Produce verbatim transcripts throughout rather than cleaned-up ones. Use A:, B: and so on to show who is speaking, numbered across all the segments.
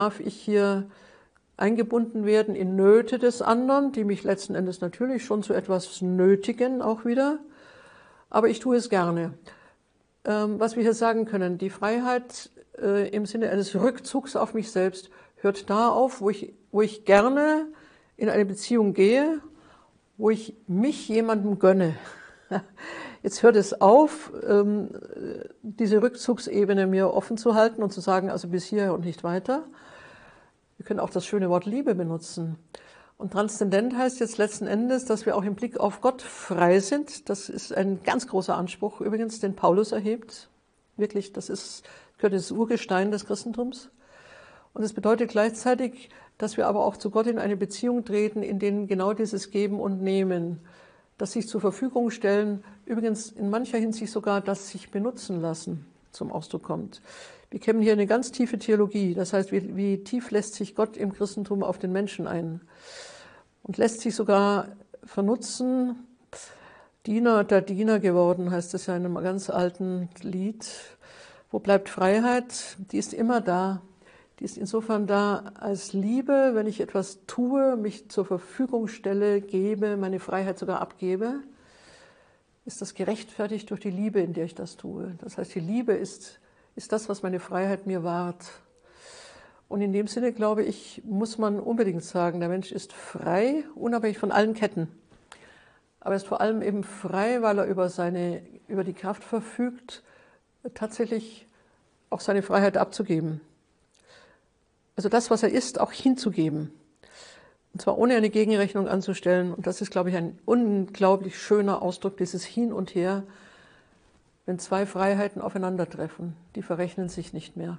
A: darf ich hier eingebunden werden in Nöte des anderen, die mich letzten Endes natürlich schon zu etwas nötigen, auch wieder. Aber ich tue es gerne. Ähm, was wir hier sagen können, die Freiheit äh, im Sinne eines Rückzugs auf mich selbst hört da auf, wo ich, wo ich gerne in eine Beziehung gehe, wo ich mich jemandem gönne. Jetzt hört es auf, ähm, diese Rückzugsebene mir offen zu halten und zu sagen, also bis hier und nicht weiter. Wir können auch das schöne Wort Liebe benutzen. Und transzendent heißt jetzt letzten Endes, dass wir auch im Blick auf Gott frei sind. Das ist ein ganz großer Anspruch übrigens, den Paulus erhebt. Wirklich, das ist, gehört ins Urgestein des Christentums. Und es bedeutet gleichzeitig, dass wir aber auch zu Gott in eine Beziehung treten, in denen genau dieses Geben und Nehmen, das sich zur Verfügung stellen, übrigens in mancher Hinsicht sogar das sich benutzen lassen, zum Ausdruck kommt. Wir kennen hier eine ganz tiefe Theologie, das heißt, wie, wie tief lässt sich Gott im Christentum auf den Menschen ein und lässt sich sogar vernutzen. Diener der Diener geworden, heißt es ja in einem ganz alten Lied. Wo bleibt Freiheit? Die ist immer da. Die ist insofern da als Liebe, wenn ich etwas tue, mich zur Verfügung stelle, gebe, meine Freiheit sogar abgebe, ist das gerechtfertigt durch die Liebe, in der ich das tue. Das heißt, die Liebe ist, ist das, was meine Freiheit mir wahrt. Und in dem Sinne, glaube ich, muss man unbedingt sagen, der Mensch ist frei, unabhängig von allen Ketten. Aber er ist vor allem eben frei, weil er über, seine, über die Kraft verfügt, tatsächlich auch seine Freiheit abzugeben. Also das, was er ist, auch hinzugeben. Und zwar ohne eine Gegenrechnung anzustellen. Und das ist, glaube ich, ein unglaublich schöner Ausdruck, dieses Hin und Her, wenn zwei Freiheiten aufeinandertreffen. Die verrechnen sich nicht mehr.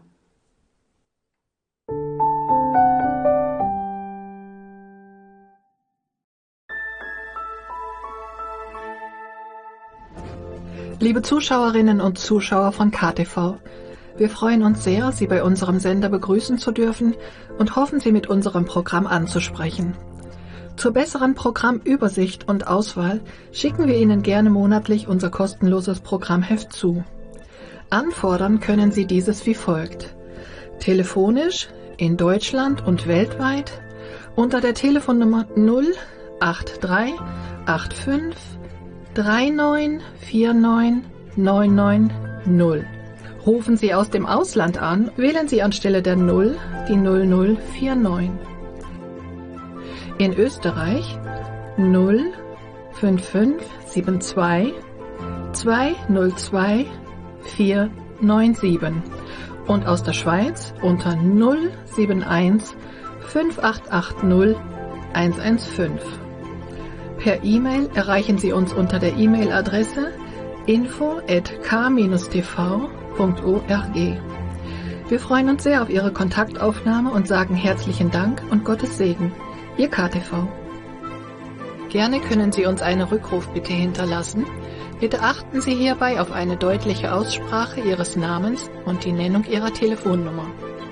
B: Liebe Zuschauerinnen und Zuschauer von K T V, wir freuen uns sehr, Sie bei unserem Sender begrüßen zu dürfen und hoffen, Sie mit unserem Programm anzusprechen. Zur besseren Programmübersicht und Auswahl schicken wir Ihnen gerne monatlich unser kostenloses Programmheft zu. Anfordern können Sie dieses wie folgt. Telefonisch in Deutschland und weltweit unter der Telefonnummer null acht drei acht fünf drei neun vier neun neun neun null. Rufen Sie aus dem Ausland an, wählen Sie anstelle der null die null null vier neun. In Österreich null fünf fünf sieben zwei zwei null zwei vier neun sieben und aus der Schweiz unter null sieben eins fünf acht acht null eins eins fünf. Per E-Mail erreichen Sie uns unter der E-Mail-Adresse info at k dash t v punkt org. Wir freuen uns sehr auf Ihre Kontaktaufnahme und sagen herzlichen Dank und Gottes Segen. Ihr K T V. Gerne können Sie uns eine Rückrufbitte hinterlassen. Bitte achten Sie hierbei auf eine deutliche Aussprache Ihres Namens und die Nennung Ihrer Telefonnummer.